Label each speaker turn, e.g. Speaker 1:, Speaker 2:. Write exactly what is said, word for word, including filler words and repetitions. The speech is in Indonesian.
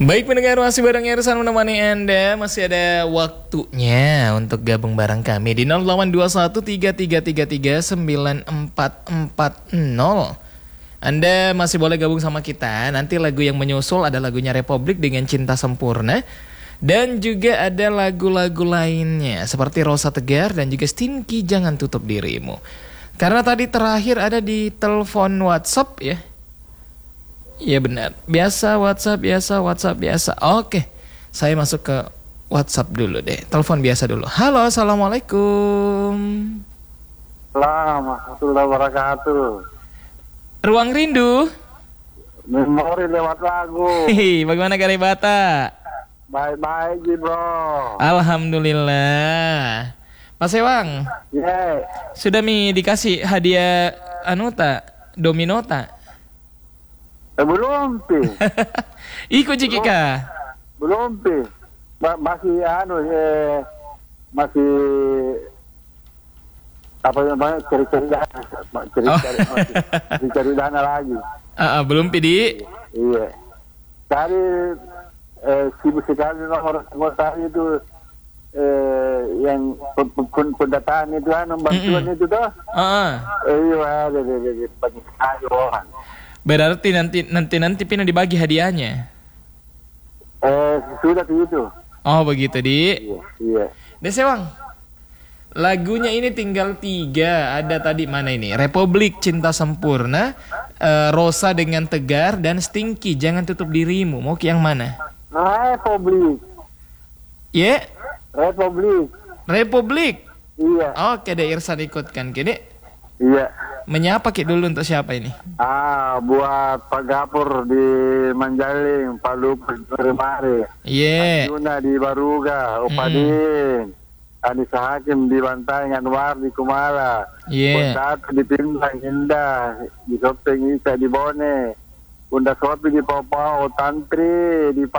Speaker 1: Baik pendengar, masih bareng Ersan menemani Anda. Masih ada waktunya untuk gabung bareng kami di nol delapan dua satu tiga tiga tiga tiga sembilan empat empat nol. Anda masih boleh gabung sama kita. Nanti lagu yang menyusul ada lagunya Republik dengan Cinta Sempurna. Dan juga ada lagu-lagu lainnya seperti Rosa Tegar dan juga Stinky Jangan Tutup Dirimu. Karena tadi terakhir ada di telepon WhatsApp ya. Iya benar. Biasa WhatsApp, biasa WhatsApp, biasa. Oke. Saya masuk ke WhatsApp dulu deh. Telepon biasa dulu. Halo, Assalamualaikum.
Speaker 2: Assalamualaikum warahmatullahi wabarakatuh.
Speaker 1: Ruang Rindu.
Speaker 2: Memori lewat lagu.
Speaker 1: Hihi, bagaimana Kalibata?
Speaker 2: Baik-baik sih bro.
Speaker 1: Alhamdulillah. Mas Ewang,
Speaker 2: Yeah.
Speaker 1: sudah mi dikasih hadiah anuta, dominota?
Speaker 2: Eh, belum pi.
Speaker 1: Ikut Cikika.
Speaker 2: Belum pi. Ma- masih anu eh masih apa namanya cari-cari dana, cari-cari
Speaker 1: Oh.
Speaker 2: masih, masih cari dana lagi.
Speaker 1: Ah, ah, belum Pidi.
Speaker 2: Iya. Cari eh, sibuk sekali nomor anggota itu eh, yang pen- pen- pendataan itu anu bantuan
Speaker 1: Mm-mm.
Speaker 2: itu tuh.
Speaker 1: Ah, ah.
Speaker 2: Eh, iya, ada ada ada banyak sekali orang.
Speaker 1: Berarti nanti nanti nanti Pina dibagi hadiahnya.
Speaker 2: Eh, sudah tuh itu.
Speaker 1: Oh begitu Di.
Speaker 2: Iya, iya.
Speaker 1: Desewang. Lagunya ini tinggal tiga. Ada tadi mana ini? Republik Cinta Sempurna, eh, Rosa dengan Tegar, dan Stinky Jangan Tutup Dirimu. Mau ke yang mana?
Speaker 2: Republik,
Speaker 1: Ya,
Speaker 2: Republik.
Speaker 1: Republik.
Speaker 2: Iya,
Speaker 1: Oke deh Irsan ikutkan. Kini
Speaker 2: iya.
Speaker 1: menyapa Ki dulu untuk siapa ini?
Speaker 2: Ah, buat Pak Gapur di Manjaling, Pak Lupus di Remare,
Speaker 1: Iya.
Speaker 2: Yuna di Baruga, Upadin, Anissa Hakim di Bantaeng, Anwar di Kumala,
Speaker 1: Iya.
Speaker 2: Bunda di Pimbang, Indah, di Sopeng Isa di Bone, Bunda Sopi di Popao, Tantri di